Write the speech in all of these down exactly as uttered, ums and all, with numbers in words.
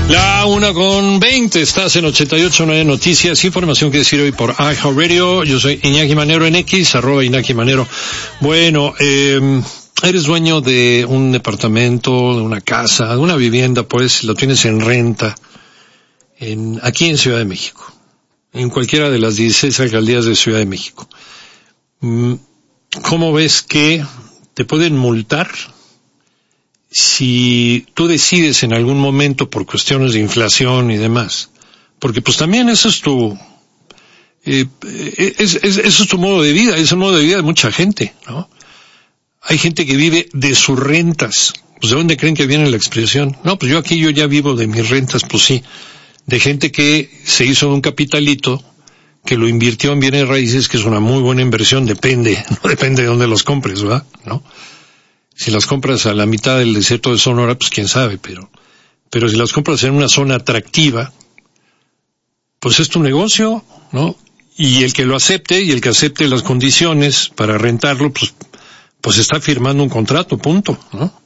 La una con veinte, estás en ochenta y ocho punto nueve Noticias, información que decir hoy por iHeartRadio. Yo soy Iñaki Manero en X, arroba Iñaki Manero. Bueno, eh, eres dueño de un departamento, de una casa, de una vivienda, pues, lo tienes en renta, en, aquí en Ciudad de México, en cualquiera de las dieciséis alcaldías de Ciudad de México. ¿Cómo ves que te pueden multar si tú decides en algún momento por cuestiones de inflación y demás? Porque pues también eso es tu eh, es, es, eso es tu modo de vida, es el modo de vida de mucha gente, ¿no? Hay gente que vive de sus rentas. Pues ¿de dónde creen que viene la expresión? No, pues yo aquí yo ya vivo de mis rentas, pues sí. De gente que se hizo un capitalito, que lo invirtió en bienes raíces, que es una muy buena inversión, depende, no depende de dónde los compres, ¿verdad? ¿No? Si las compras a la mitad del desierto de Sonora, pues quién sabe, pero, pero si las compras en una zona atractiva, pues es tu negocio, ¿no? Y el que lo acepte, y el que acepte las condiciones para rentarlo, pues, pues está firmando un contrato, punto, ¿no?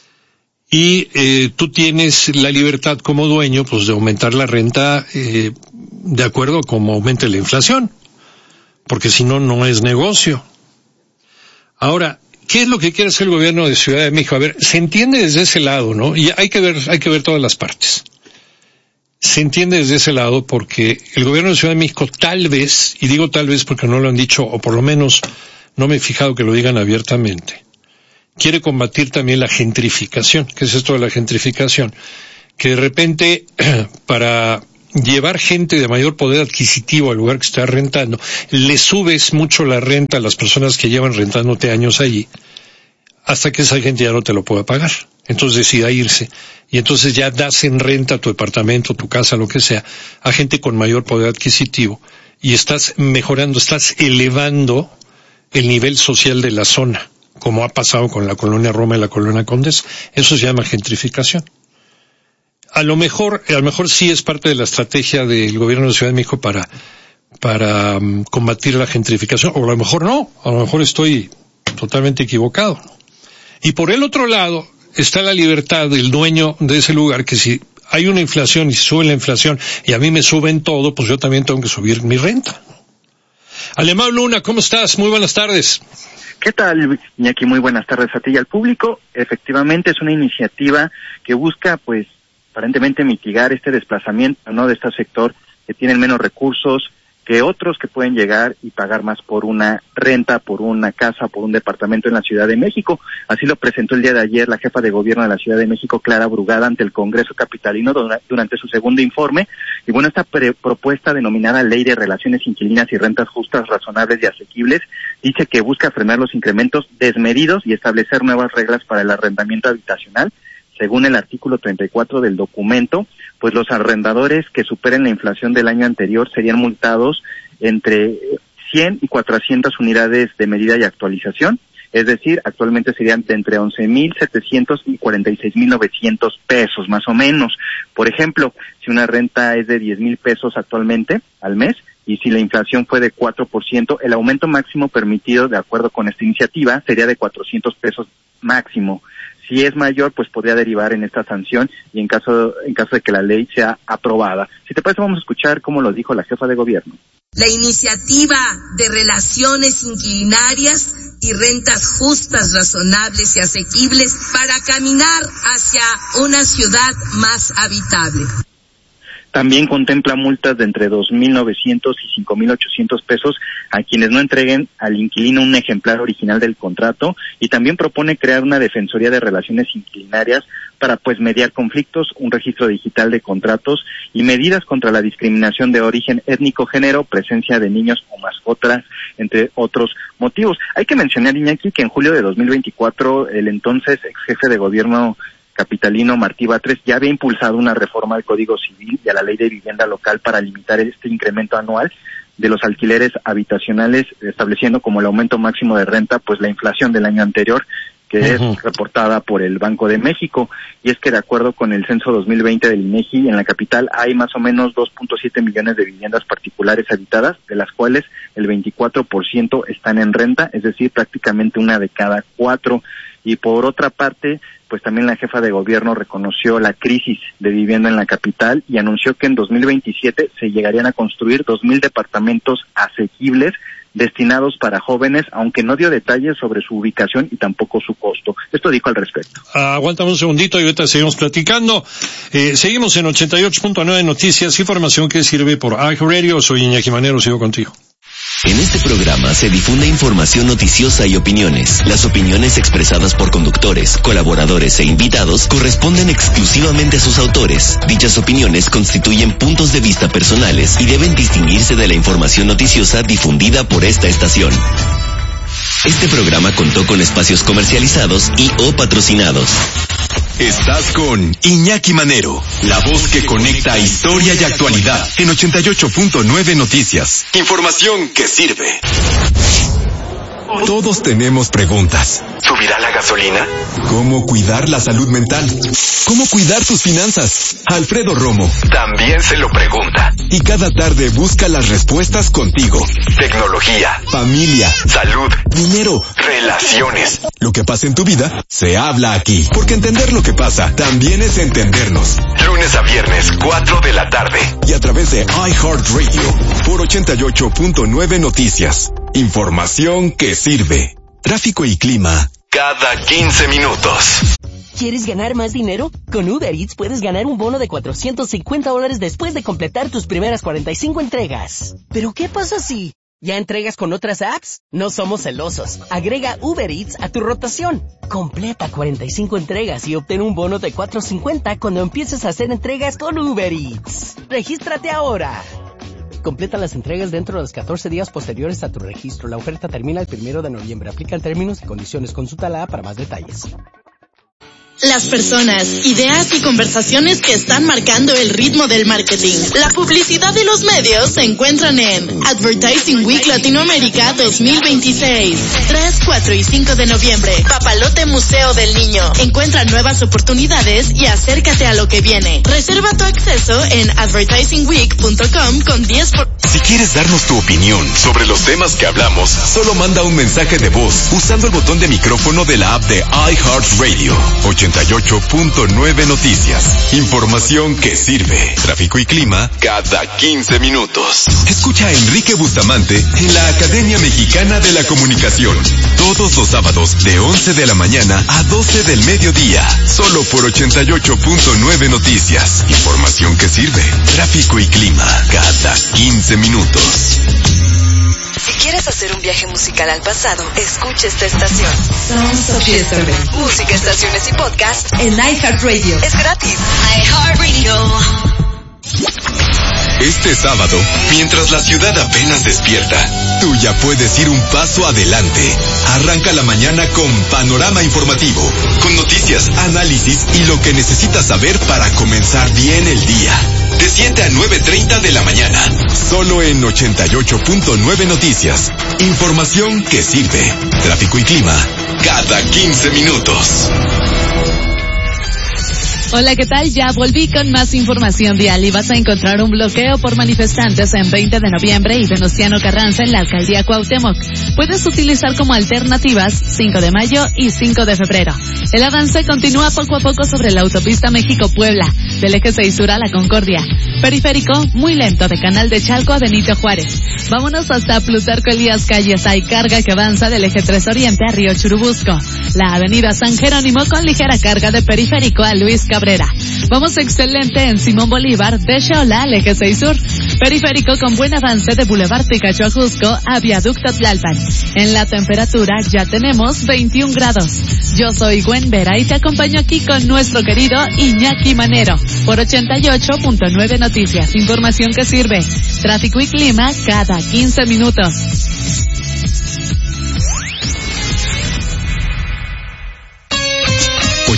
Y, eh, tú tienes la libertad como dueño, pues de aumentar la renta, eh, de acuerdo a cómo aumente la inflación. Porque si no, no es negocio. Ahora, ¿qué es lo que quiere hacer el gobierno de Ciudad de México? A ver, se entiende desde ese lado, ¿no? Y hay que ver, hay que ver todas las partes. Se entiende desde ese lado porque el gobierno de Ciudad de México tal vez, y digo tal vez porque no lo han dicho, o por lo menos no me he fijado que lo digan abiertamente, quiere combatir también la gentrificación. ¿Qué es esto de la gentrificación? Que de repente, para llevar gente de mayor poder adquisitivo al lugar que está rentando, le subes mucho la renta a las personas que llevan rentándote años allí, hasta que esa gente ya no te lo pueda pagar. Entonces decida irse. Y entonces ya das en renta tu departamento, tu casa, lo que sea, a gente con mayor poder adquisitivo. Y estás mejorando, estás elevando el nivel social de la zona, como ha pasado con la colonia Roma y la colonia Condesa. Eso se llama gentrificación. A lo mejor, a lo mejor sí es parte de la estrategia del gobierno de Ciudad de México para, para um, combatir la gentrificación, o a lo mejor no, a lo mejor estoy totalmente equivocado. Y por el otro lado, está la libertad del dueño de ese lugar, que si hay una inflación y sube la inflación y a mí me suben todo, pues yo también tengo que subir mi renta. Alemán Luna, ¿cómo estás? Muy buenas tardes. ¿Qué tal, Iñaki? Muy buenas tardes a ti y al público. Efectivamente, es una iniciativa que busca, pues, aparentemente mitigar este desplazamiento, ¿no?, de este sector que tienen menos recursos que otros que pueden llegar y pagar más por una renta, por una casa, por un departamento en la Ciudad de México. Así lo presentó el día de ayer la jefa de gobierno de la Ciudad de México, Clara Brugada, ante el Congreso Capitalino durante su segundo informe. Y bueno, esta pre- propuesta denominada Ley de Relaciones Inquilinas y Rentas Justas, Razonables y Asequibles dice que busca frenar los incrementos desmedidos y establecer nuevas reglas para el arrendamiento habitacional. Según el artículo treinta y cuatro del documento, pues los arrendadores que superen la inflación del año anterior serían multados entre cien y cuatrocientas unidades de medida y actualización, es decir, actualmente serían de entre once mil setecientos y cuarenta y seis mil novecientos pesos, más o menos. Por ejemplo, si una renta es de diez mil pesos actualmente al mes, y si la inflación fue de cuatro por ciento, el aumento máximo permitido, de acuerdo con esta iniciativa, sería de cuatrocientos pesos máximo. Si es mayor, pues podría derivar en esta sanción y en caso en caso de que la ley sea aprobada. Si te parece, vamos a escuchar cómo lo dijo la jefa de gobierno. La iniciativa de relaciones inquilinarias y rentas justas, razonables y asequibles para caminar hacia una ciudad más habitable. También contempla multas de entre dos mil novecientos y cinco mil ochocientos pesos a quienes no entreguen al inquilino un ejemplar original del contrato, y también propone crear una defensoría de relaciones inquilinarias para pues mediar conflictos, un registro digital de contratos y medidas contra la discriminación de origen étnico-género, presencia de niños o mascotas, entre otros motivos. Hay que mencionar, Iñaki, que en julio de dos mil veinticuatro el entonces ex jefe de gobierno capitalino Martí Batres ya había impulsado una reforma al Código Civil y a la Ley de Vivienda Local para limitar este incremento anual de los alquileres habitacionales, estableciendo como el aumento máximo de renta pues la inflación del año anterior, que uh-huh. es reportada por el Banco de México, y es que de acuerdo con el censo dos mil veinte del INEGI, en la capital hay más o menos dos punto siete millones de viviendas particulares habitadas, de las cuales el veinticuatro por ciento están en renta, es decir, prácticamente una de cada cuatro. Y por otra parte, pues también la jefa de gobierno reconoció la crisis de vivienda en la capital y anunció que en dos mil veintisiete se llegarían a construir dos mil departamentos asequibles destinados para jóvenes, aunque no dio detalles sobre su ubicación y tampoco su costo. Esto dijo al respecto. Ah, aguántame un segundito y ahorita seguimos platicando. Eh, seguimos en ochenta y ocho punto nueve Noticias, información que sirve por iHeartRadio. Soy Iñaki Manero, sigo contigo. En este programa se difunde información noticiosa y opiniones. Las opiniones expresadas por conductores, colaboradores e invitados corresponden exclusivamente a sus autores. Dichas opiniones constituyen puntos de vista personales y deben distinguirse de la información noticiosa difundida por esta estación. Este programa contó con espacios comercializados y o patrocinados. Estás con Iñaki Manero, la voz que conecta historia y actualidad en ochenta y ocho punto nueve Noticias. Información que sirve. Todos tenemos preguntas. ¿Subirá la gasolina? ¿Cómo cuidar la salud mental? ¿Cómo cuidar tus finanzas? Alfredo Romo también se lo pregunta. Y cada tarde busca las respuestas contigo. Tecnología, familia, salud, dinero, relaciones. Lo que pasa en tu vida, se habla aquí. Porque entender lo que pasa, también es entendernos. Lunes a viernes, cuatro de la tarde. Y a través de iHeartRadio, por ochenta y ocho punto nueve Noticias. Información que sirve. Tráfico y clima cada quince minutos. ¿Quieres ganar más dinero? Con Uber Eats puedes ganar un bono de cuatrocientos cincuenta dólares después de completar tus primeras cuarenta y cinco entregas. ¿Pero qué pasa si ya entregas con otras apps? No somos celosos. Agrega Uber Eats a tu rotación. Completa cuarenta y cinco entregas y obtén un bono de cuatrocientos cincuenta cuando empieces a hacer entregas con Uber Eats. ¡Regístrate ahora! Completa las entregas dentro de los catorce días posteriores a tu registro. La oferta termina el primero de noviembre. Aplican términos y condiciones. Consulta la para más detalles. Las personas, ideas y conversaciones que están marcando el ritmo del marketing. La publicidad y los medios se encuentran en Advertising Week Latinoamérica dos mil veintiséis. tres, cuatro y cinco de noviembre. Papalote Museo del Niño. Encuentra nuevas oportunidades y acércate a lo que viene. Reserva tu acceso en advertising week punto com con diez por ciento. Si quieres darnos tu opinión sobre los temas que hablamos, solo manda un mensaje de voz usando el botón de micrófono de la app de iHeartRadio. ochenta y ocho punto nueve Noticias. Información que sirve. Tráfico y clima cada quince minutos. Escucha a Enrique Bustamante en la Academia Mexicana de la Comunicación. Todos los sábados de once de la mañana a doce del mediodía. Solo por ochenta y ocho punto nueve Noticias. Información que sirve. Tráfico y clima cada quince minutos. Si quieres hacer un viaje musical al pasado, escucha esta estación. Sounds of Yesterday. Música, estaciones y podcast En iHeartRadio. es gratis. iHeartRadio. Este sábado, mientras la ciudad apenas despierta, tú ya puedes ir un paso adelante. Arranca la mañana con Panorama Informativo, con noticias, análisis y lo que necesitas saber para comenzar bien el día. De siete a nueve treinta de la mañana, solo en ochenta y ocho punto nueve Noticias. Información que sirve. Tráfico y clima cada quince minutos. Hola, ¿qué tal? Ya volví con más información vial y vas a encontrar un bloqueo por manifestantes en veinte de noviembre y Venustiano Carranza en la alcaldía Cuauhtémoc. Puedes utilizar como alternativas cinco de mayo y cinco de febrero. El avance continúa poco a poco sobre la autopista México-Puebla, del eje seis sur a la Concordia. Periférico, muy lento, de Canal de Chalco a Benito Juárez. Vámonos hasta Plutarco Elías Calles. Hay carga que avanza del eje tres oriente a Río Churubusco. La avenida San Jerónimo con ligera carga de Periférico a Luis Cabrera. Vamos excelente en Simón Bolívar, de Xola al eje seis sur. Periférico con buen avance de Boulevard Picacho Ajusco a Viaducto Tlalpan. En la temperatura ya tenemos veintiún grados. Yo soy Gwen Vera y te acompaño aquí con nuestro querido Iñaki Manero por ochenta y ocho punto nueve Noticias. Información que sirve. Tráfico y clima cada quince minutos.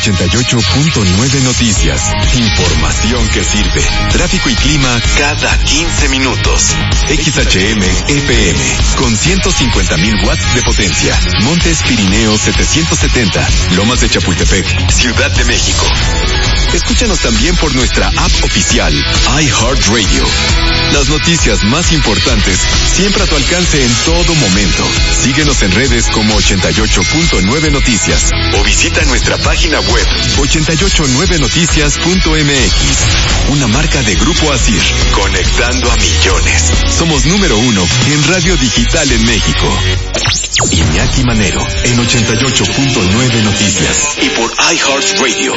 ochenta y ocho punto nueve Noticias. Información que sirve. Tráfico y clima cada quince minutos. X H M E P M con ciento cincuenta mil watts de potencia. Montes Pirineos setecientos setenta. Lomas de Chapultepec, Ciudad de México. Escúchanos también por nuestra app oficial, iHeartRadio. Las noticias más importantes siempre a tu alcance en todo momento. Síguenos en redes como ochenta y ocho punto nueve Noticias o visita nuestra página web ochenta y ocho nueve noticias punto m x. Una marca de Grupo Asir, conectando a millones. Somos número uno en radio digital en México. Iñaki Manero en ochenta y ocho punto nueve Noticias y por iHeartRadio.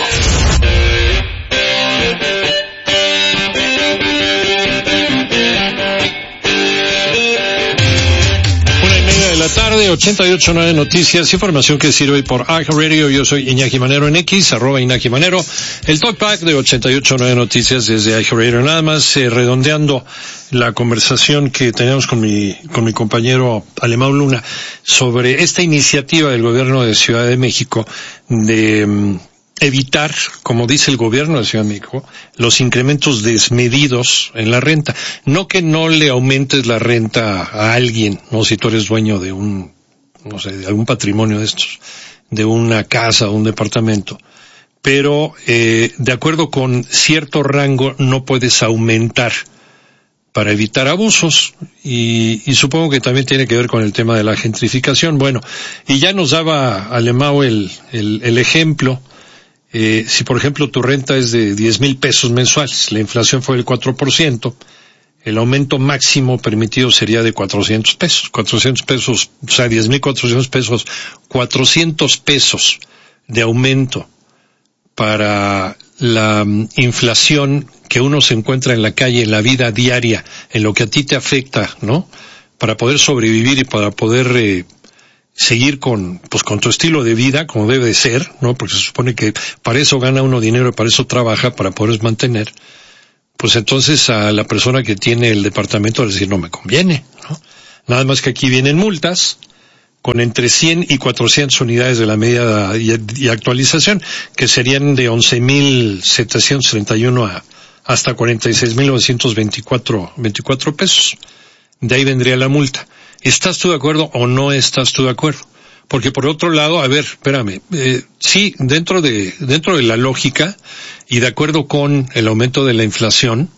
La tarde, ochenta y ocho punto nueve Noticias, información que sirve por iHeartRadio. Yo soy Iñaki Manero en X, arroba Iñaki Manero. El talkback de ochenta y ocho punto nueve Noticias desde iHeartRadio. Nada más eh, redondeando la conversación que teníamos con mi, con mi compañero Alemão Luna sobre esta iniciativa del gobierno de Ciudad de México de um, evitar, como dice el gobierno de Ciudad de México, los incrementos desmedidos en la renta. No que no le aumentes la renta a alguien, no si tú eres dueño de un, no sé, de algún patrimonio de estos, de una casa o un departamento, pero eh, de acuerdo con cierto rango no puedes aumentar para evitar abusos y, y supongo que también tiene que ver con el tema de la gentrificación. Bueno, y ya nos daba Alemão el, el, el ejemplo. Eh, si por ejemplo tu renta es de diez mil pesos mensuales, la inflación fue del cuatro por ciento, el aumento máximo permitido sería de cuatrocientos pesos, cuatrocientos pesos, o sea, diez mil cuatrocientos pesos, cuatrocientos pesos de aumento para la um, inflación que uno se encuentra en la calle, en la vida diaria, en lo que a ti te afecta, ¿no? Para poder sobrevivir y para poder eh, seguir con, pues con tu estilo de vida, como debe de ser, ¿no? Porque se supone que para eso gana uno dinero y para eso trabaja, para poder mantener. Pues entonces a la persona que tiene el departamento le decir, no me conviene, ¿no? Nada más que aquí vienen multas con entre cien y cuatrocientas unidades de la media y, y actualización, que serían de once mil setecientos treinta y uno a hasta cuarenta y seis mil novecientos veinticuatro pesos. De ahí vendría la multa. ¿Estás tú de acuerdo o no estás tú de acuerdo? Porque por otro lado, a ver, espérame, eh, sí, dentro de, dentro de la lógica y de acuerdo con el aumento de la inflación,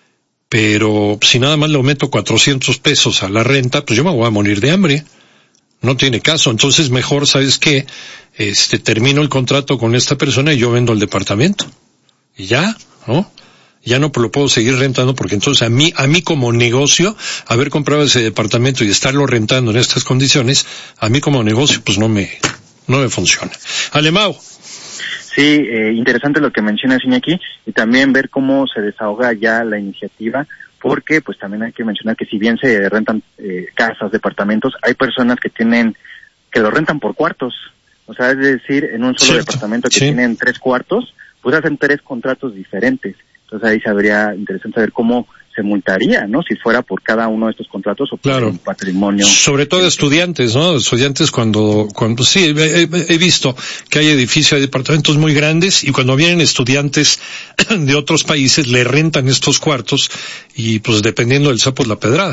pero si nada más le aumento cuatrocientos pesos a la renta, pues yo me voy a morir de hambre. No tiene caso. Entonces mejor, ¿sabes qué? Este, termino el contrato con esta persona y yo vendo el departamento. Y ya, ¿no? Ya no lo puedo seguir rentando porque entonces a mí, a mí como negocio, haber comprado ese departamento y estarlo rentando en estas condiciones, a mí como negocio pues no me, no me funciona. Alemão. Sí, eh, interesante lo que menciona Iñaki y también ver cómo se desahoga ya la iniciativa, porque pues también hay que mencionar que si bien se rentan eh, casas, departamentos, hay personas que tienen, que lo rentan por cuartos, o sea, es decir, en un solo Cierto. departamento que sí. tienen tres cuartos, pues hacen tres contratos diferentes. Entonces ahí sabría interesante saber cómo se multaría, ¿no? Si fuera por cada uno de estos contratos o por claro. un patrimonio. Sobre todo estudiantes, ¿no? Estudiantes cuando, cuando sí, he, he visto que hay edificios, hay departamentos muy grandes y cuando vienen estudiantes de otros países le rentan estos cuartos y pues dependiendo del sapo es la pedrada.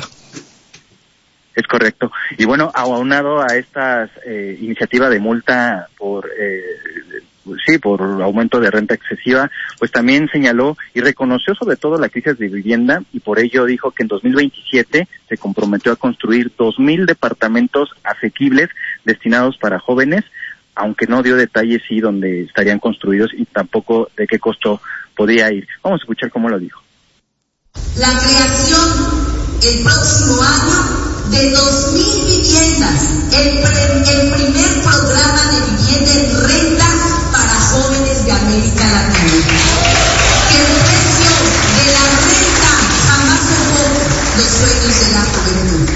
Es correcto. Y bueno, aunado a esta eh, iniciativa de multa por eh, sí, por aumento de renta excesiva, pues también señaló y reconoció sobre todo la crisis de vivienda y por ello dijo que en dos mil veintisiete se comprometió a construir dos mil departamentos asequibles destinados para jóvenes, aunque no dio detalles sí dónde estarían construidos y tampoco de qué costo podría ir. Vamos a escuchar cómo lo dijo. La creación el próximo año de dos mil viviendas, el, pre, el primer programa de vivienda en renta para jóvenes de América Latina. Que el precio de la renta jamás tocó los sueños de la juventud.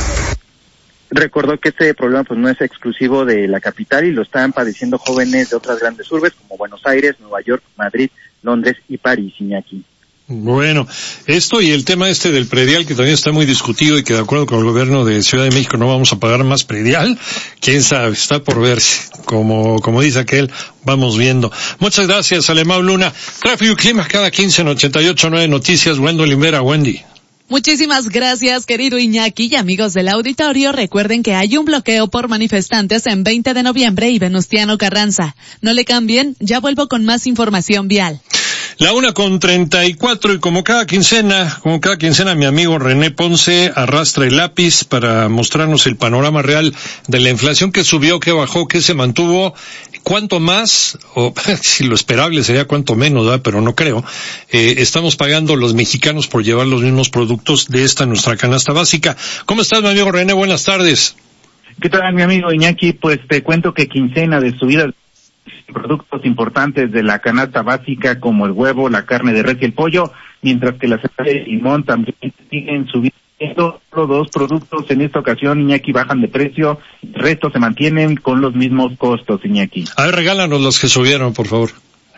Recordó que este problema pues no es exclusivo de la capital y lo están padeciendo jóvenes de otras grandes urbes como Buenos Aires, Nueva York, Madrid, Londres y París, Iñaki. Bueno, esto y el tema este del predial, que también está muy discutido y que de acuerdo con el gobierno de Ciudad de México no vamos a pagar más predial, quién sabe, está por verse. Como, como dice aquel, vamos viendo. Muchas gracias, Alemão Luna. Tráfico y clima cada quince en ochenta y ocho punto nueve Noticias. Wendell Olivera, Wendy. Muchísimas gracias, querido Iñaki, y amigos del auditorio. Recuerden que hay un bloqueo por manifestantes en veinte de noviembre y Venustiano Carranza. No le cambien, ya vuelvo con más información vial. La una con treinta y cuatro, y como cada quincena, como cada quincena, mi amigo René Ponce arrastra el lápiz para mostrarnos el panorama real de la inflación, que subió, que bajó, que se mantuvo, cuánto más, o si lo esperable sería cuánto menos, ¿verdad? Pero no creo, eh, estamos pagando los mexicanos por llevar los mismos productos de esta nuestra canasta básica. ¿Cómo estás, mi amigo René? Buenas tardes. ¿Qué tal, mi amigo Iñaki? Pues te cuento que quincena de subida productos importantes de la canasta básica como el huevo, la carne de res y el pollo, mientras que la cebolla y limón también siguen subiendo. Los dos productos en esta ocasión, Iñaki, bajan de precio, el resto se mantienen con los mismos costos, Iñaki. A ver, regálanos los que subieron, por favor.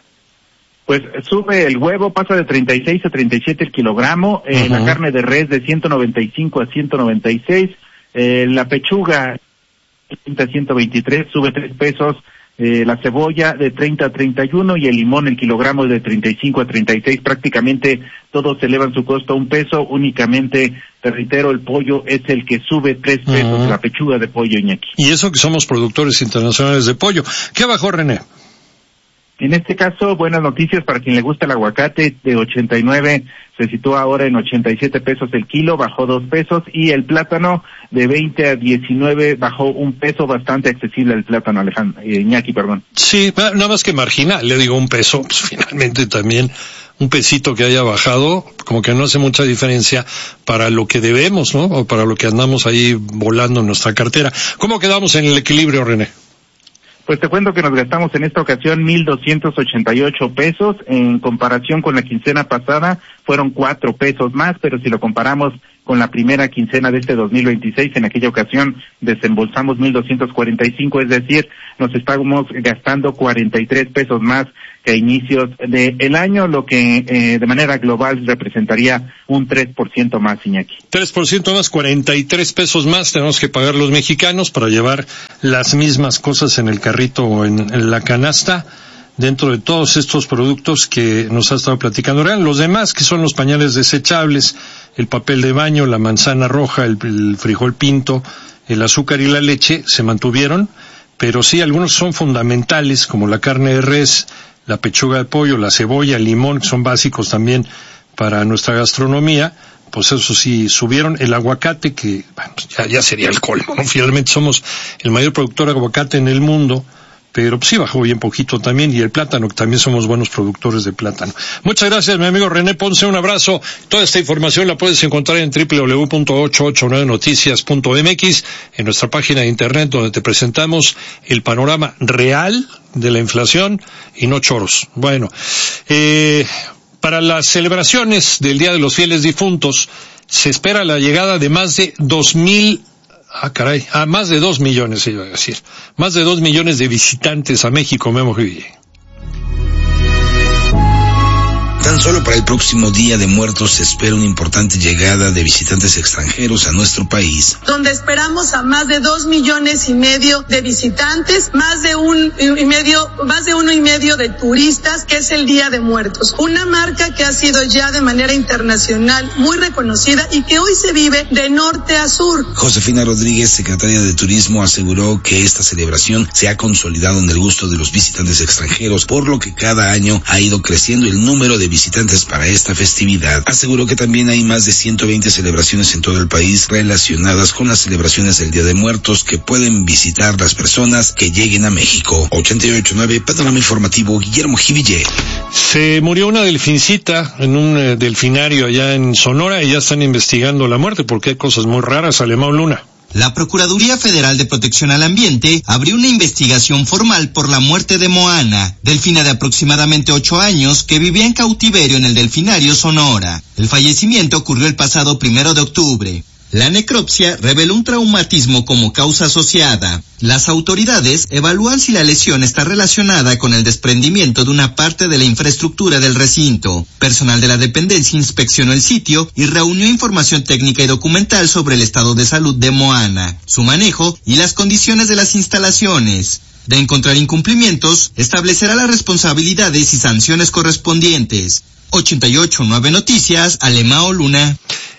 Pues sube el huevo, pasa de treinta y seis a treinta y siete el kilogramo, eh, uh-huh. La carne de res de ciento noventa y cinco a ciento noventa y seis, eh, la pechuga a ciento veintitrés, sube tres pesos, Eh, la cebolla de treinta a treinta y uno y el limón, el kilogramo de treinta y cinco a treinta y seis, prácticamente todos elevan su costo a un peso, únicamente, te reitero, el pollo es el que sube tres pesos, uh-huh. La pechuga de pollo, Iñaki. Y eso que somos productores internacionales de pollo. ¿Qué bajó, René? En este caso, buenas noticias para quien le gusta el aguacate, de ochenta y nueve se sitúa ahora en ochenta y siete pesos el kilo, bajó dos pesos, y el plátano de veinte a diecinueve bajó un peso, bastante accesible el plátano, Alejandro, eh, Iñaki, perdón. Sí, nada más que marginal, le digo un peso, pues finalmente también un pesito que haya bajado, como que no hace mucha diferencia para lo que debemos, ¿no? O para lo que andamos ahí volando en nuestra cartera. ¿Cómo quedamos en el equilibrio, René? Pues te cuento que nos gastamos en esta ocasión mil doscientos ochenta y ocho pesos, en comparación con la quincena pasada fueron cuatro pesos más, pero si lo comparamos con la primera quincena de este dos mil veintiséis, en aquella ocasión desembolsamos mil doscientos cuarenta y cinco, es decir, nos estamos gastando cuarenta y tres pesos más que a inicios del año, lo que eh, de manera global representaría un tres por ciento más, Iñaki. tres por ciento más, cuarenta y tres pesos más tenemos que pagar los mexicanos para llevar las mismas cosas en el carrito o en, en la canasta, dentro de todos estos productos que nos ha estado platicando Real. Los demás, que son los pañales desechables, el papel de baño, la manzana roja, el, el frijol pinto, el azúcar y la leche, se mantuvieron, pero sí, algunos son fundamentales, como la carne de res, la pechuga de pollo, la cebolla, el limón, que son básicos también para nuestra gastronomía, pues eso sí, subieron. El aguacate, que bueno, ya, ya sería el colmo, ¿no? Finalmente somos el mayor productor de aguacate en el mundo, pero pues sí bajó bien poquito también, y el plátano, que también somos buenos productores de plátano. Muchas gracias, mi amigo René Ponce, un abrazo. Toda esta información la puedes encontrar en doble u doble u doble u punto ochocientos ochenta y nueve noticias punto m x, en nuestra página de internet, donde te presentamos el panorama real de la inflación y no choros. Bueno, eh, para las celebraciones del Día de los Fieles Difuntos, se espera la llegada de más de dos mil Ah, caray, ah, más de dos millones, iba a decir. Más de dos millones de visitantes a México, Memo Riville. Tan solo para el próximo Día de Muertos se espera una importante llegada de visitantes extranjeros a nuestro país, donde esperamos a más de dos millones y medio de visitantes, más de un y medio, más de uno y medio de turistas, que es el Día de Muertos. Una marca que ha sido ya de manera internacional muy reconocida y que hoy se vive de norte a sur. Josefina Rodríguez, secretaria de Turismo, aseguró que esta celebración se ha consolidado en el gusto de los visitantes extranjeros, por lo que cada año ha ido creciendo el número de visitantes para esta festividad. Aseguró que también hay más de ciento veinte celebraciones en todo el país relacionadas con las celebraciones del Día de Muertos que pueden visitar las personas que lleguen a México. ochenta y ocho punto nueve, Panorama Informativo, Guillermo Jiville. Se murió una delfincita en un eh, delfinario allá en Sonora, y ya están investigando la muerte porque hay cosas muy raras. Alemão Luna. La Procuraduría Federal de Protección al Ambiente abrió una investigación formal por la muerte de Moana, delfina de aproximadamente ocho años que vivía en cautiverio en el delfinario Sonora. El fallecimiento ocurrió el pasado primero de octubre. La necropsia reveló un traumatismo como causa asociada. Las autoridades evalúan si la lesión está relacionada con el desprendimiento de una parte de la infraestructura del recinto. Personal de la dependencia inspeccionó el sitio y reunió información técnica y documental sobre el estado de salud de Moana, su manejo y las condiciones de las instalaciones. De encontrar incumplimientos, establecerá las responsabilidades y sanciones correspondientes. ochenta y ocho nueve Noticias, Alemao Luna.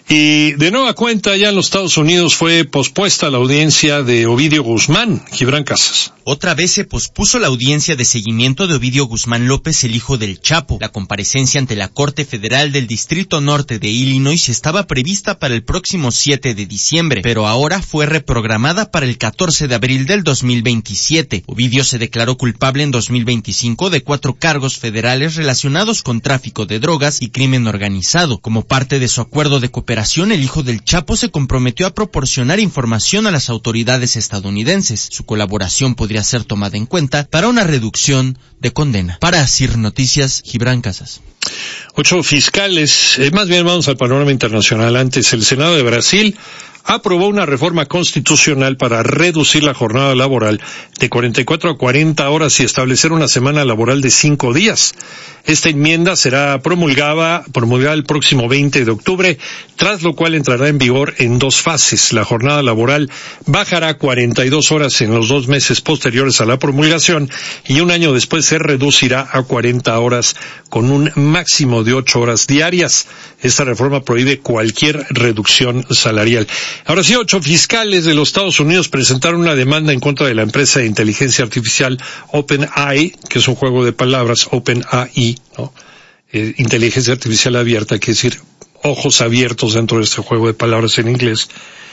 Y de nueva cuenta, ya en los Estados Unidos fue pospuesta la audiencia de Ovidio Guzmán. Gibran Casas. Otra vez se pospuso la audiencia de seguimiento de Ovidio Guzmán López, el hijo del Chapo. La comparecencia ante la Corte Federal del Distrito Norte de Illinois estaba prevista para el próximo siete de diciembre, pero ahora fue reprogramada para el catorce de abril del dos mil veintisiete. Ovidio se declaró culpable en dos mil veinticinco de cuatro cargos federales relacionados con tráfico de drogas y crimen organizado. Como parte de su acuerdo de cooperación, el hijo del Chapo se comprometió a proporcionar información a las autoridades estadounidenses. Su colaboración podría ser tomada en cuenta para una reducción de condena. Para Asir Noticias, Gibran Casas. Ocho fiscales, eh, más bien vamos al panorama internacional. Antes, el Senado de Brasil aprobó una reforma constitucional para reducir la jornada laboral de cuarenta y cuatro a cuarenta horas y establecer una semana laboral de cinco días. Esta enmienda será promulgada, promulgada el próximo veinte de octubre, tras lo cual entrará en vigor en dos fases. La jornada laboral bajará a cuarenta y dos horas en los dos meses posteriores a la promulgación y un año después se reducirá a cuarenta horas con un máximo de ocho horas diarias. Esta reforma prohíbe cualquier reducción salarial. Ahora sí, ocho fiscales de los Estados Unidos presentaron una demanda en contra de la empresa de inteligencia artificial OpenAI, que es un juego de palabras, OpenAI, ¿no? Eh, inteligencia artificial abierta, quiere decir ojos abiertos dentro de este juego de palabras en inglés.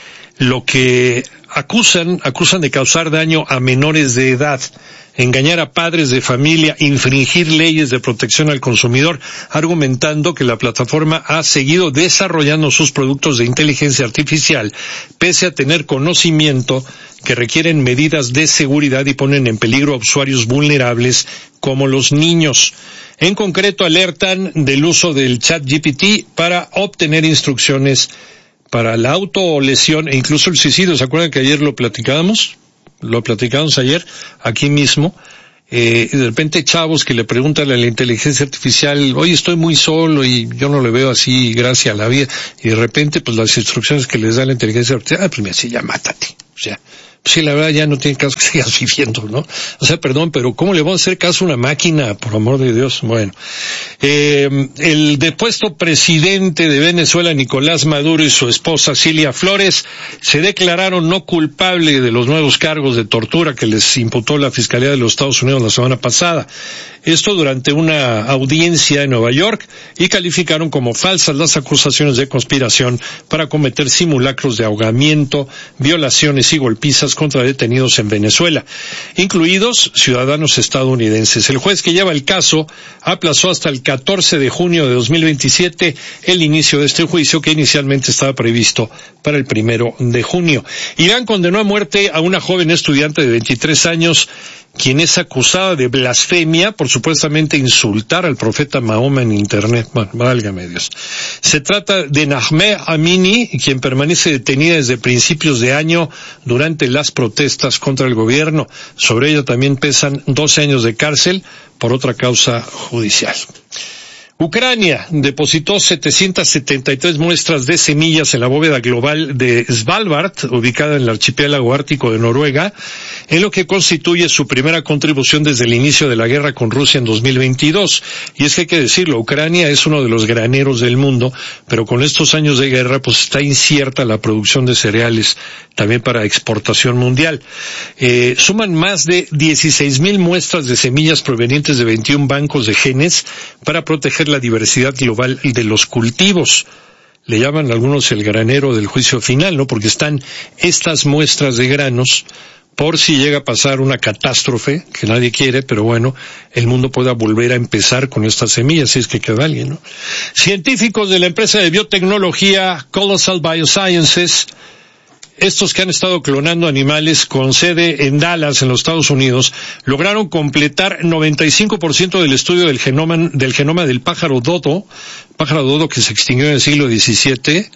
Lo que acusan, acusan de causar daño a menores de edad, engañar a padres de familia, infringir leyes de protección al consumidor, argumentando que la plataforma ha seguido desarrollando sus productos de inteligencia artificial, pese a tener conocimiento que requieren medidas de seguridad y ponen en peligro a usuarios vulnerables como los niños. En concreto, alertan del uso del chat G P T para obtener instrucciones para la autolesión e incluso el suicidio. ¿Se acuerdan que ayer lo platicábamos? Lo platicamos ayer, aquí mismo. Eh, y de repente chavos que le preguntan a la inteligencia artificial, oye, estoy muy solo y yo no le veo así gracia a la vida. Y de repente, pues las instrucciones que les da la inteligencia artificial, ah, pues mira, sí, ya mátate. O sea, pues sí, la verdad ya no tiene caso que sigas viviendo, ¿no? O sea, perdón, pero ¿cómo le vamos a hacer caso a una máquina, por amor de Dios? Bueno, eh, el depuesto presidente de Venezuela, Nicolás Maduro, y su esposa, Cilia Flores, se declararon no culpables de los nuevos cargos de tortura que les imputó la Fiscalía de los Estados Unidos la semana pasada. Esto durante una audiencia en Nueva York, y calificaron como falsas las acusaciones de conspiración para cometer simulacros de ahogamiento, violaciones y golpizas contra detenidos en Venezuela, incluidos ciudadanos estadounidenses. El juez que lleva el caso aplazó hasta el catorce de junio de dos mil veintisiete el inicio de este juicio, que inicialmente estaba previsto para el primero de junio. Irán condenó a muerte a una joven estudiante de veintitrés años, quien es acusada de blasfemia por supuestamente insultar al profeta Mahoma en internet. Bueno, válgame Dios. Se trata de Nahmeh Amini, quien permanece detenida desde principios de año durante las protestas contra el gobierno. Sobre ella también pesan doce años de cárcel por otra causa judicial. Ucrania depositó setecientas setenta y tres muestras de semillas en la bóveda global de Svalbard, ubicada en el archipiélago ártico de Noruega, en lo que constituye su primera contribución desde el inicio de la guerra con Rusia en dos mil veintidós. Y es que hay que decirlo, Ucrania es uno de los graneros del mundo, pero con estos años de guerra pues está incierta la producción de cereales también para exportación mundial. Eh, suman más de dieciséis mil muestras de semillas provenientes de veintiún bancos de genes para proteger la diversidad global de los cultivos. Le llaman algunos el granero del juicio final, ¿no? Porque están estas muestras de granos por si llega a pasar una catástrofe que nadie quiere, pero bueno, el mundo pueda volver a empezar con estas semillas, si es que queda alguien, ¿no? Científicos de la empresa de biotecnología Colossal Biosciences, estos que han estado clonando animales con sede en Dallas, en los Estados Unidos, lograron completar noventa y cinco por ciento del estudio del genoma, del genoma del pájaro dodo, pájaro dodo que se extinguió en el siglo diecisiete,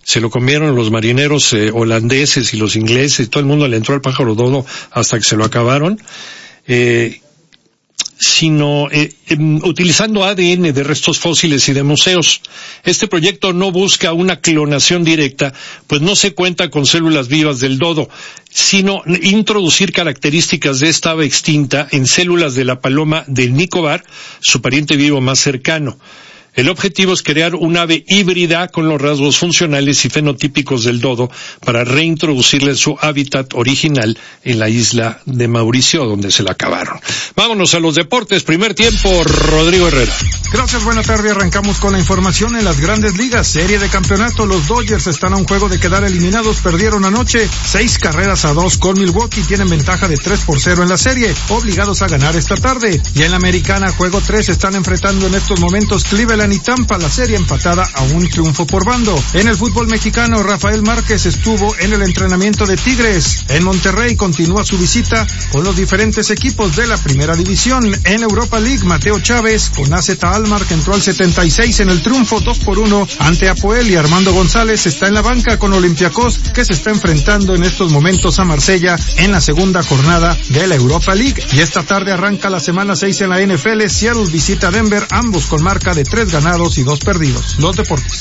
se lo comieron los marineros eh, holandeses y los ingleses, todo el mundo le entró al pájaro dodo hasta que se lo acabaron, eh, sino eh, eh, utilizando A D N de restos fósiles y de museos. Este proyecto no busca una clonación directa, pues no se cuenta con células vivas del dodo, sino introducir características de esta ave extinta en células de la paloma del Nicobar, su pariente vivo más cercano. El objetivo es crear un ave híbrida con los rasgos funcionales y fenotípicos del dodo para reintroducirle su hábitat original en la isla de Mauricio, donde se la acabaron. Vámonos a los deportes. Primer tiempo, Rodrigo Herrera. Gracias, buena tarde. Arrancamos con la información en las grandes ligas. Serie de campeonato. Los Dodgers están a un juego de quedar eliminados. Perdieron anoche seis carreras a dos con Milwaukee. Tienen ventaja de tres por cero en la serie, obligados a ganar esta tarde. Y en la americana, juego tres, están enfrentando en estos momentos Cleveland y Tampa, la serie empatada a un triunfo por bando. En el fútbol mexicano, Rafael Márquez estuvo en el entrenamiento de Tigres. En Monterrey continúa su visita con los diferentes equipos de la primera división. En Europa League, Mateo Chávez con A Z Almar, que entró al setenta y seis en el triunfo dos por uno ante Apoel, y Armando González está en la banca con Olympiacos, que se está enfrentando en estos momentos a Marsella en la segunda jornada de la Europa League. Y esta tarde arranca la semana seis en la N F L. Seattle visita a Denver, ambos con marca de tres ganados y dos perdidos. Los deportes.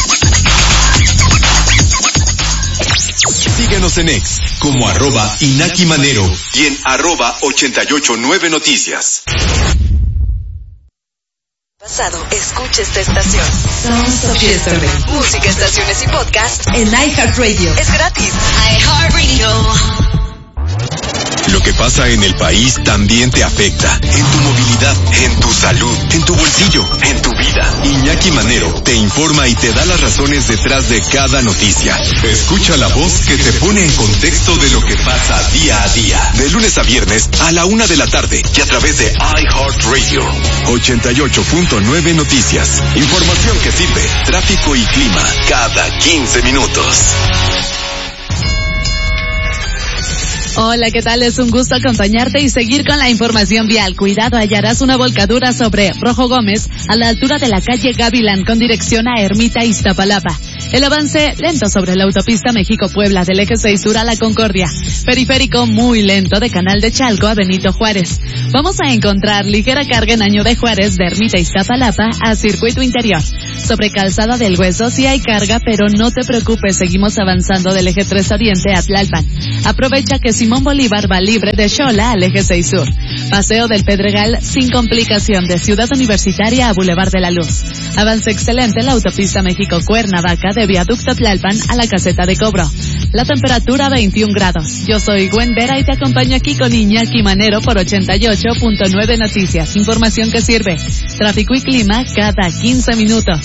Síguenos en X como arroba Inaki Manero y en arroba ochenta y ocho nueve Noticias. Pasado, escucha esta estación. Sounds of Yesterday. Música, estaciones y podcast en iHeartRadio. Es gratis. iHeartRadio. Lo que pasa en el país también te afecta. En tu movilidad, en tu salud, en tu bolsillo, en tu vida. Iñaki Manero te informa y te da las razones detrás de cada noticia. Escucha la voz que te pone en contexto de lo que pasa día a día. De lunes a viernes a la una de la tarde y a través de iHeartRadio. ochenta y ocho punto nueve Noticias. Información que sirve. Tráfico y clima cada quince minutos. Hola, ¿qué tal? Es un gusto acompañarte y seguir con la información vial. Cuidado, hallarás una volcadura sobre Rojo Gómez a la altura de la calle Gavilán con dirección a Ermita, Iztapalapa. El avance lento sobre la autopista México-Puebla del eje seis sur a La Concordia. Periférico muy lento de Canal de Chalco a Benito Juárez. Vamos a encontrar ligera carga en Año de Juárez de Ermita, Iztapalapa a Circuito Interior. Sobre Calzada del Hueso sí hay carga, pero no te preocupes, seguimos avanzando del eje tres Oriente a Tlalpan. Aprovecha que Simón Bolívar va libre de Xola al eje seis sur. Paseo del Pedregal sin complicación de Ciudad Universitaria a Boulevard de la Luz. Avance excelente la autopista México-Cuernavaca de Viaducto Tlalpan a la Caseta de Cobro. La temperatura veintiún grados. Yo soy Gwen Vera y te acompaño aquí con Iñaki Manero por ochenta y ocho punto nueve Noticias. Información que sirve. Tráfico y clima cada quince minutos.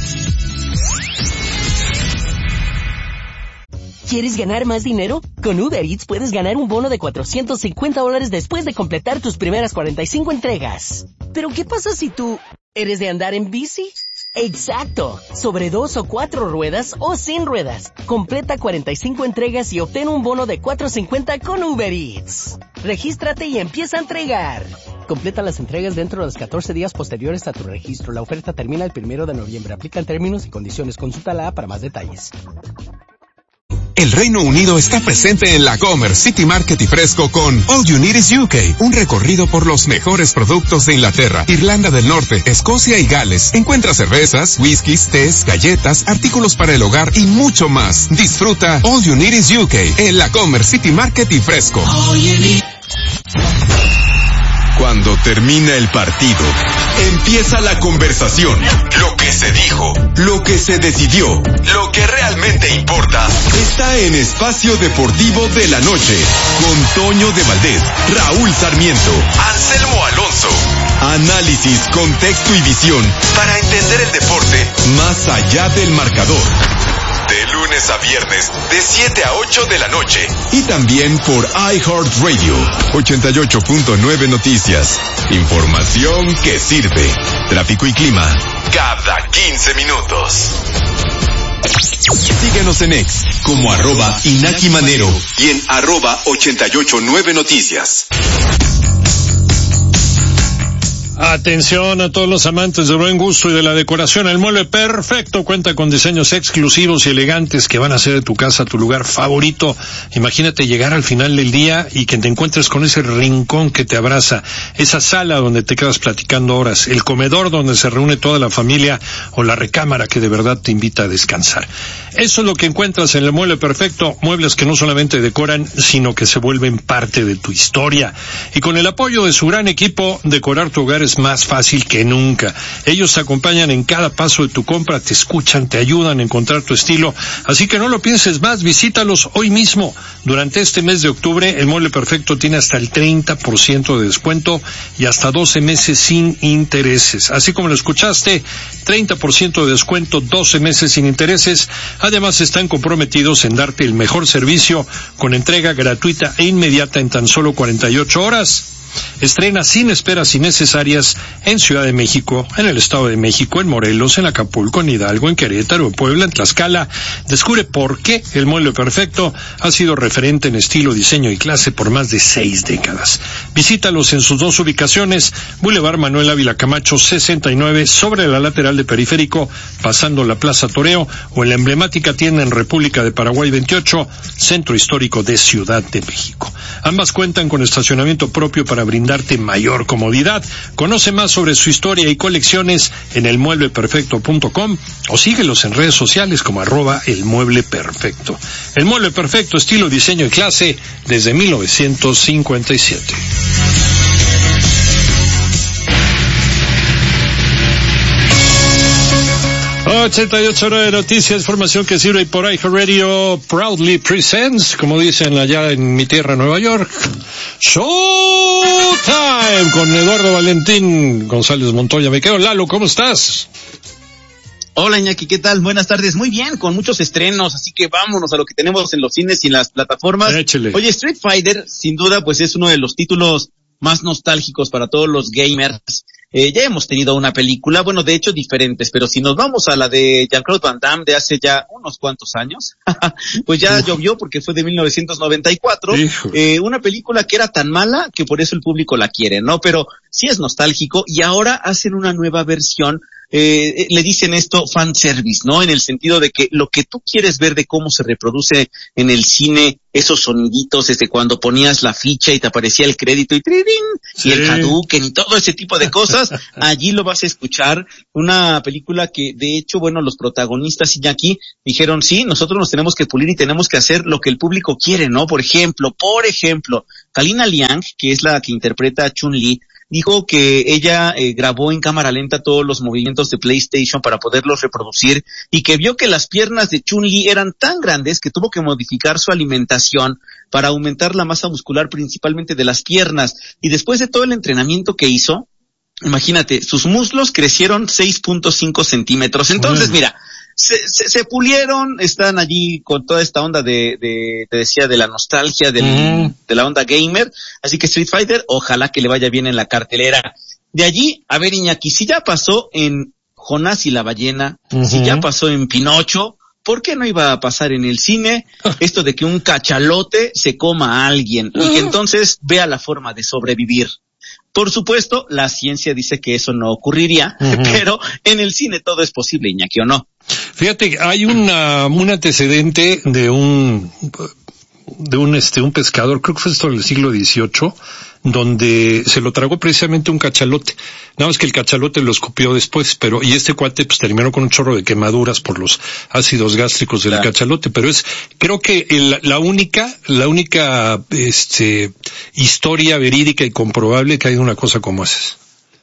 ¿Quieres ganar más dinero? Con Uber Eats puedes ganar un bono de cuatrocientos cincuenta dólares después de completar tus primeras cuarenta y cinco entregas. ¿Pero qué pasa si tú eres de andar en bici? Exacto, sobre dos o cuatro ruedas o sin ruedas. Completa cuarenta y cinco entregas y obtén un bono de cuatrocientos cincuenta con Uber Eats. Regístrate y empieza a entregar. Completa las entregas dentro de los catorce días posteriores a tu registro. La oferta termina el primero de noviembre. Aplican términos y condiciones. Consulta la para más detalles. El Reino Unido está presente en la Comer City Market y Fresco con All You Need is U K, un recorrido por los mejores productos de Inglaterra, Irlanda del Norte, Escocia y Gales. Encuentra cervezas, whiskies, tés, galletas, artículos para el hogar y mucho más. Disfruta All You Need is U K en la Comer City Market y Fresco. Cuando termina el partido, empieza la conversación. Lo que se dijo, lo que se decidió, lo que realmente importa, está en Espacio Deportivo de la Noche, con Toño de Valdés, Raúl Sarmiento, Anselmo Alonso. Análisis, contexto y visión para entender el deporte más allá del marcador. De lunes a viernes, de siete a ocho de la noche. Y también por iHeartRadio, ochenta y ocho punto nueve Noticias. Información que sirve. Tráfico y clima, cada quince minutos. Síguenos en X, como arroba Inaki Manero y en arroba ochenta y ocho nueve Noticias. Atención a todos los amantes del buen gusto y de la decoración. El Mueble Perfecto cuenta con diseños exclusivos y elegantes que van a hacer de tu casa tu lugar favorito. Imagínate llegar al final del día y que te encuentres con ese rincón que te abraza, esa sala donde te quedas platicando horas, el comedor donde se reúne toda la familia o la recámara que de verdad te invita a descansar. Eso es lo que encuentras en el Mueble Perfecto, muebles que no solamente decoran, sino que se vuelven parte de tu historia. Y con el apoyo de su gran equipo, decorar tu hogar es más fácil que nunca. Ellos te acompañan en cada paso de tu compra, te escuchan, te ayudan a encontrar tu estilo, así que no lo pienses más, visítalos hoy mismo. Durante este mes de octubre, el Mueble Perfecto tiene hasta el treinta por ciento de descuento y hasta doce meses sin intereses. Así como lo escuchaste, treinta por ciento de descuento, doce meses sin intereses. Además, están comprometidos en darte el mejor servicio con entrega gratuita e inmediata en tan solo cuarenta y ocho horas. Estrena sin esperas innecesarias en Ciudad de México, en el Estado de México, en Morelos, en Acapulco, en Hidalgo, en Querétaro, en Puebla, en Tlaxcala. Descubre por qué el Mueble Perfecto ha sido referente en estilo, diseño y clase por más de seis décadas. Visítalos en sus dos ubicaciones, Boulevard Manuel Ávila Camacho sesenta y nueve, sobre la lateral de Periférico, pasando la Plaza Toreo, o en la emblemática tienda en República de Paraguay veintiocho, Centro Histórico de Ciudad de México. Ambas cuentan con estacionamiento propio para brindarte mayor comodidad. Conoce más sobre su historia y colecciones en el mueble perfecto punto com o síguelos en redes sociales como arroba el mueble perfecto. El Mueble Perfecto, estilo, diseño y clase desde mil novecientos cincuenta y siete. ochenta y ocho horas de noticias, información que sirve por iHeartRadio proudly presents, como dicen allá en mi tierra, Nueva York, Showtime con Eduardo Valentín González Montoya. Me quedo, Lalo, ¿cómo estás? Hola Iñaki, ¿qué tal? Buenas tardes. Muy bien, con muchos estrenos, así que vámonos a lo que tenemos en los cines y en las plataformas. Échale. Oye, Street Fighter, sin duda, pues es uno de los títulos más nostálgicos para todos los gamers. Eh, ya hemos tenido una película, bueno, de hecho diferentes, pero si nos vamos a la de Jean-Claude Van Damme de hace ya unos cuantos años, pues ya Uf. llovió porque fue de mil novecientos noventa y cuatro, eh, una película que era tan mala que por eso el público la quiere, ¿no? Pero sí es nostálgico y ahora hacen una nueva versión. Eh, le dicen esto fanservice, ¿no? En el sentido de que lo que tú quieres ver de cómo se reproduce en el cine, esos soniditos desde cuando ponías la ficha y te aparecía el crédito y ¡tridín! Sí. Y el Hadouken y todo ese tipo de cosas, allí lo vas a escuchar. Una película que, de hecho, bueno, los protagonistas Iñaki dijeron, sí, nosotros nos tenemos que pulir y tenemos que hacer lo que el público quiere, ¿no? Por ejemplo, por ejemplo, Kalina Liang, que es la que interpreta a Chun-Li, dijo que ella eh, grabó en cámara lenta todos los movimientos de PlayStation para poderlos reproducir y que vio que las piernas de Chun-Li eran tan grandes que tuvo que modificar su alimentación para aumentar la masa muscular principalmente de las piernas. Y después de todo el entrenamiento que hizo, imagínate, sus muslos crecieron seis punto cinco centímetros. Entonces, mira, se, se, se pulieron, están allí con toda esta onda de, de te decía, de la nostalgia, del, mm. de la onda gamer. Así que Street Fighter, ojalá que le vaya bien en la cartelera. De allí, a ver, Iñaki, si ya pasó en Jonás y la ballena, uh-huh. si ya pasó en Pinocho, ¿por qué no iba a pasar en el cine esto de que un cachalote se coma a alguien y que entonces vea la forma de sobrevivir? Por supuesto, la ciencia dice que eso no ocurriría, uh-huh. pero en el cine todo es posible, Iñaki, ¿o no? Fíjate, hay una, un antecedente de un, de un, este, un pescador, creo que fue esto en el siglo dieciocho, donde se lo tragó precisamente un cachalote. Nada más que el cachalote lo escupió después, pero, y este cuate pues terminó con un chorro de quemaduras por los ácidos gástricos del claro. cachalote, pero es, creo que el, la única, la única, este, historia verídica y comprobable que hay una cosa como esa.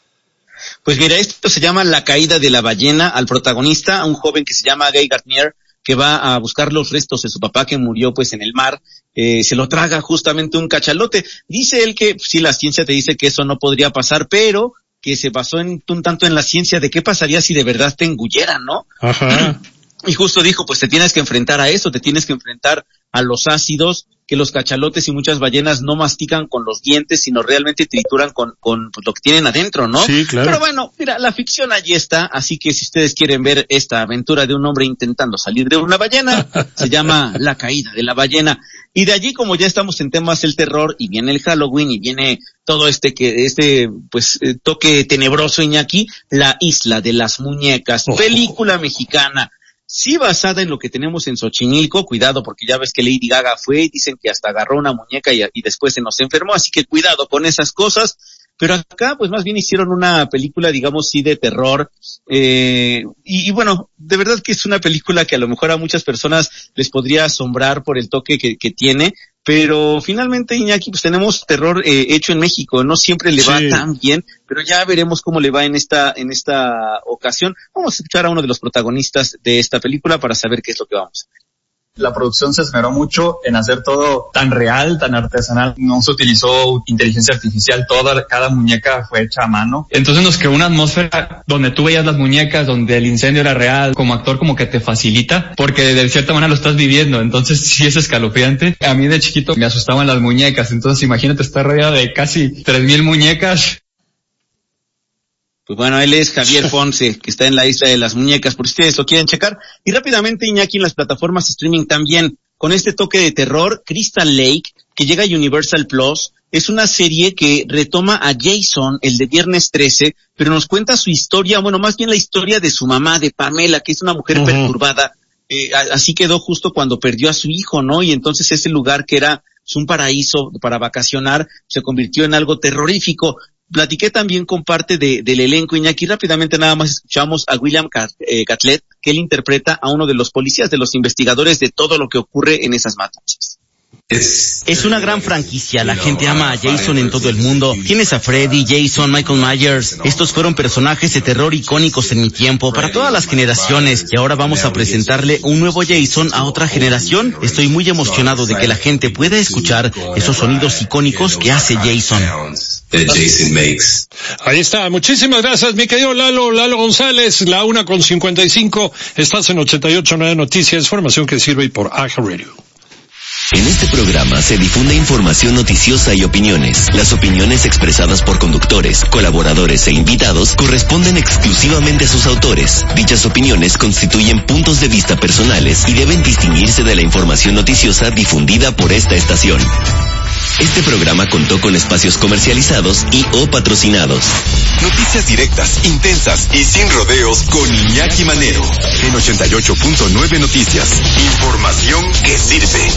Pues mira, esto se llama La caída de la ballena. Al protagonista, un joven que se llama Guy Gardner, que va a buscar los restos de su papá que murió pues en el mar, eh, se lo traga justamente un cachalote. Dice él que sí, la ciencia te dice que eso no podría pasar, pero que se basó en un tanto en la ciencia de qué pasaría si de verdad te engulleran, ¿no? Ajá. Y justo dijo, pues te tienes que enfrentar a eso, te tienes que enfrentar a los ácidos que los cachalotes y muchas ballenas no mastican con los dientes, sino realmente trituran con, con pues, lo que tienen adentro, ¿no? Sí, claro. Pero bueno, mira, la ficción allí está, así que si ustedes quieren ver esta aventura de un hombre intentando salir de una ballena, se llama La caída de la ballena. Y de allí, como ya estamos en temas del terror, y viene el Halloween, y viene todo este que, este, pues, eh, toque tenebroso, Iñaki, La isla de las muñecas, oh. película mexicana. Sí, basada en lo que tenemos en Xochimilco, cuidado, porque ya ves que Lady Gaga fue y dicen que hasta agarró una muñeca y, y después se nos enfermó, así que cuidado con esas cosas. Pero acá, pues más bien hicieron una película, digamos, sí, de terror, eh, y, y bueno, de verdad que es una película que a lo mejor a muchas personas les podría asombrar por el toque que, que tiene, pero finalmente, Iñaki, pues tenemos terror eh, hecho en México, no siempre le va sí. tan bien, pero ya veremos cómo le va en esta, en esta ocasión. Vamos a escuchar a uno de los protagonistas de esta película para saber qué es lo que vamos a ver. La producción se esmeró mucho en hacer todo tan real, tan artesanal. No se utilizó inteligencia artificial, toda, cada muñeca fue hecha a mano. Entonces nos quedó una atmósfera donde tú veías las muñecas, donde el incendio era real. Como actor como que te facilita, porque de cierta manera lo estás viviendo. Entonces sí es escalofriante. A mí de chiquito me asustaban las muñecas. Entonces imagínate estar rodeado de casi tres mil muñecas. Pues bueno, él es Javier Ponce, que está en la isla de las muñecas, por si ustedes lo quieren checar. Y rápidamente, Iñaki, en las plataformas streaming también, con este toque de terror, Crystal Lake, que llega a Universal Plus, es una serie que retoma a Jason, el de Viernes trece, pero nos cuenta su historia, bueno, más bien la historia de su mamá, de Pamela, que es una mujer uh-huh. perturbada. Eh, así quedó justo cuando perdió a su hijo, ¿no? Y entonces ese lugar que era un paraíso para vacacionar se convirtió en algo terrorífico. Platiqué también con parte de, del elenco, Iñaki. Rápidamente nada más escuchamos a William Cat, eh, Catlett, que él interpreta a uno de los policías, de los investigadores de todo lo que ocurre en esas matanzas. Es, es una gran franquicia, la gente ama a Jason en todo el mundo. Tienes a Freddy, Jason, Michael Myers. Estos fueron personajes de terror icónicos en mi tiempo, para todas las generaciones. Y ahora vamos a presentarle un nuevo Jason a otra generación. Estoy muy emocionado de que la gente pueda escuchar esos sonidos icónicos que hace Jason. Ahí está, muchísimas gracias, mi querido Lalo, Lalo González, la una con cincuenta y cinco, estás en ochenta y ocho punto nueve Noticias, información que sirve por iHeartRadio. En este programa se difunde información noticiosa y opiniones. Las opiniones expresadas por conductores, colaboradores e invitados corresponden exclusivamente a sus autores. Dichas opiniones constituyen puntos de vista personales y deben distinguirse de la información noticiosa difundida por esta estación. Este programa contó con espacios comercializados y o patrocinados. Noticias directas, intensas y sin rodeos con Iñaki Manero. En ochenta y ocho punto nueve Noticias. Información que sirve.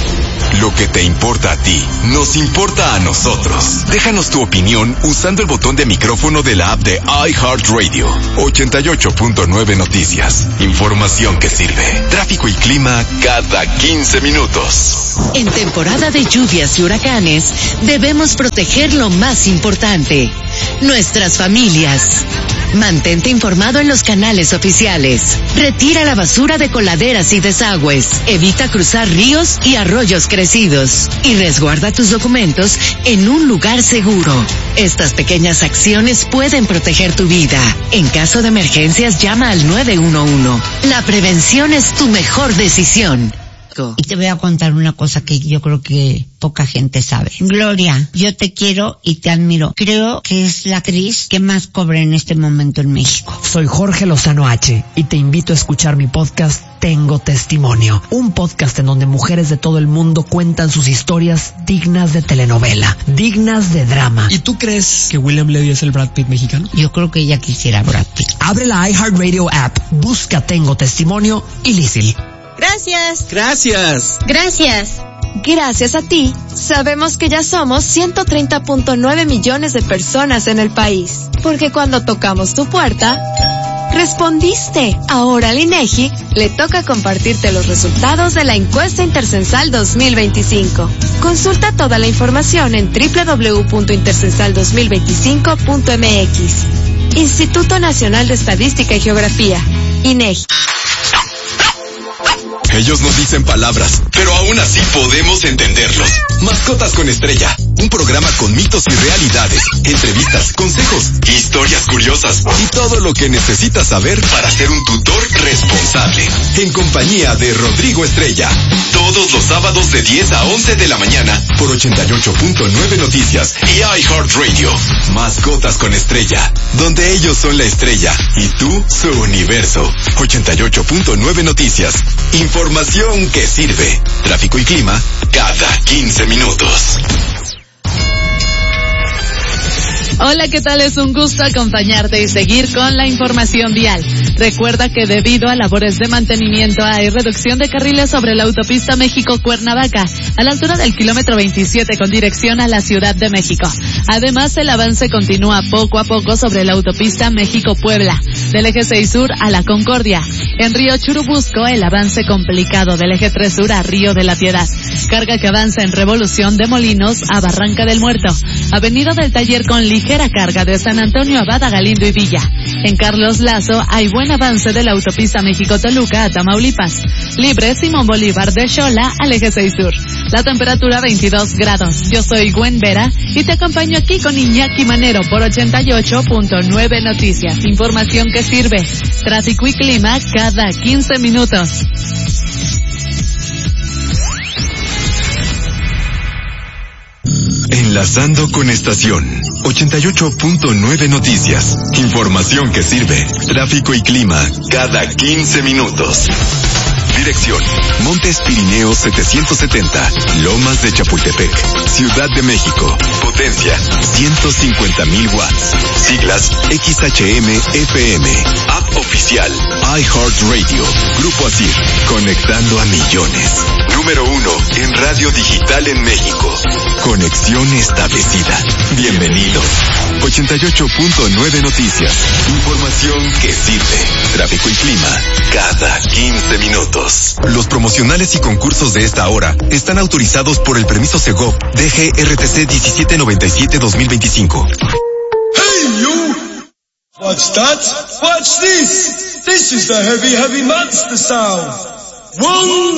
Lo que te importa a ti, nos importa a nosotros. Déjanos tu opinión usando el botón de micrófono de la app de iHeartRadio. ochenta y ocho punto nueve Noticias. Información que sirve. Tráfico y clima cada quince minutos. En temporada de lluvias y huracanes, debemos proteger lo más importante, nuestras familias. Mantente informado en los canales oficiales. Retira la basura de coladeras y desagües. Evita cruzar ríos y arroyos crecidos. Y resguarda tus documentos en un lugar seguro. Estas pequeñas acciones pueden proteger tu vida. En caso de emergencias, llama al nueve uno uno. La prevención es tu mejor decisión. Y te voy a contar una cosa que yo creo que poca gente sabe. Gloria, yo te quiero y te admiro. Creo que es la actriz que más cobra en este momento en México. Soy Jorge Lozano H y te invito a escuchar mi podcast Tengo Testimonio. Un podcast en donde mujeres de todo el mundo cuentan sus historias dignas de telenovela, dignas de drama. ¿Y tú crees que William Levy es el Brad Pitt mexicano? Yo creo que ella quisiera Brad Pitt. Abre la iHeartRadio app, busca Tengo Testimonio y lísil. Gracias. Gracias. Gracias. Gracias a ti, sabemos que ya somos ciento treinta punto nueve millones de personas en el país. Porque cuando tocamos tu puerta, respondiste. Ahora al INEGI le toca compartirte los resultados de la encuesta intercensal dos mil veinticinco. Consulta toda la información en doble u doble u doble u punto intercensal dos mil veinticinco punto m x. Instituto Nacional de Estadística y Geografía, INEGI. Ellos no dicen palabras, pero aún así podemos entenderlos. Mascotas con Estrella. Un programa con mitos y realidades, entrevistas, consejos, historias curiosas y todo lo que necesitas saber para ser un tutor responsable. En compañía de Rodrigo Estrella. Todos los sábados de diez a once de la mañana por ochenta y ocho punto nueve Noticias y iHeartRadio. Mascotas con Estrella, donde ellos son la estrella y tú su universo. ochenta y ocho punto nueve Noticias. Información que sirve. Tráfico y clima cada quince minutos. Hola, ¿qué tal? Es un gusto acompañarte y seguir con la información vial. Recuerda que debido a labores de mantenimiento hay reducción de carriles sobre la autopista México-Cuernavaca, a la altura del kilómetro veintisiete con dirección a la Ciudad de México. Además, el avance continúa poco a poco sobre la autopista México-Puebla, del eje seis Sur a la Concordia. En Río Churubusco, el avance complicado del eje tres Sur a Río de la Piedad. Carga que avanza en Revolución de Molinos a Barranca del Muerto. Avenida del Taller con ligera carga de San Antonio a Bada, Galindo y Villa. En Carlos Lazo hay buen avance de la autopista México-Toluca a Tamaulipas. Libre Simón Bolívar de Xola al eje seis Sur. La temperatura veintidós grados. Yo soy Gwen Vera y te acompaño aquí con Iñaki Manero por ochenta y ocho punto nueve Noticias. Información que sirve. Tráfico y clima cada quince minutos. Enlazando con estación ochenta y ocho punto nueve Noticias. Información que sirve. Tráfico y clima cada quince minutos. Dirección: Montes Pirineos setecientos setenta, Lomas de Chapultepec, Ciudad de México. Potencia: ciento cincuenta mil watts. Siglas: X H M F M. App oficial: iHeartRadio. Grupo Asir, conectando a millones. Número uno en radio digital en México. Conexión establecida. Bienvenidos. ochenta y ocho punto nueve Noticias. Información que sirve. Tráfico y clima cada quince minutos. Los promocionales y concursos de esta hora están autorizados por el permiso Segov D G R T C diecisiete noventa y siete dos mil veinticinco. Hey you! Watch that! Watch this! This is the heavy, heavy monster sound. One